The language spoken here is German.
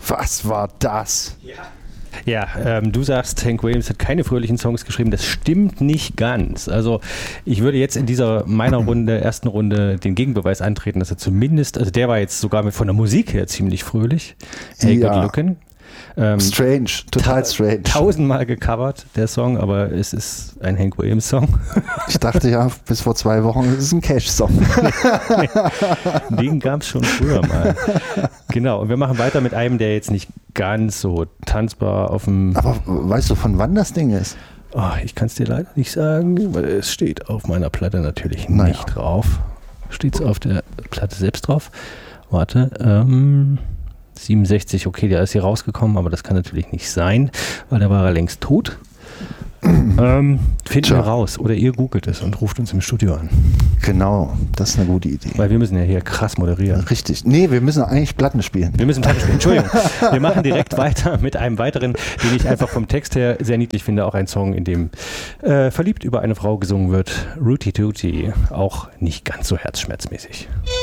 Was war das? Ja, du sagst, Hank Williams hat keine fröhlichen Songs geschrieben. Das stimmt nicht ganz. Also ich würde jetzt in dieser ersten Runde den Gegenbeweis antreten, dass er zumindest, also der war jetzt sogar von der Musik her ziemlich fröhlich. Hey Good Lookin'. Strange, total strange. 1000-mal gecovert, der Song, aber es ist ein Hank Williams-Song. Ich dachte ja, bis vor 2 Wochen, es ist ein Cash-Song. Den gab es schon früher mal. Genau, und wir machen weiter mit einem, der jetzt nicht ganz so tanzbar auf dem... Aber weißt du, von wann das Ding ist? Oh, ich kann es dir leider nicht sagen, weil es steht auf meiner Platte natürlich nicht drauf. Steht es auf der Platte selbst drauf? Warte, 67, okay, der ist hier rausgekommen, aber das kann natürlich nicht sein, weil der war ja längst tot. Finden wir raus oder ihr googelt es und ruft uns im Studio an. Genau, das ist eine gute Idee. Weil wir müssen ja hier krass moderieren. Richtig. Nee, wir müssen eigentlich Platten spielen. Wir müssen Platten spielen, Entschuldigung. Wir machen direkt weiter mit einem weiteren, den ich einfach vom Text her sehr niedlich finde. Auch ein Song, in dem verliebt über eine Frau gesungen wird. Rooty Tooty, auch nicht ganz so herzschmerzmäßig.